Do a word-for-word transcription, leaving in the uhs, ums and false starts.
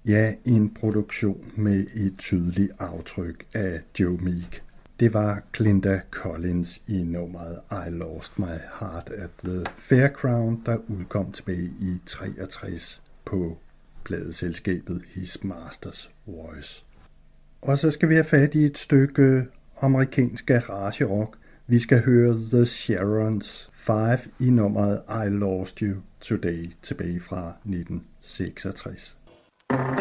Ja, en produktion med et tydeligt aftryk af Joe Meek. Det var Glenda Collins i nummeret I Lost My Heart at the Fairground, der udkom tilbage i treogtres på pladeselskabet His Master's Voice. Og så skal vi have fat i et stykke amerikansk garage rock. Vi skal høre The Sharons fem i nummeret I Lost You Today tilbage fra nitten seksogtres.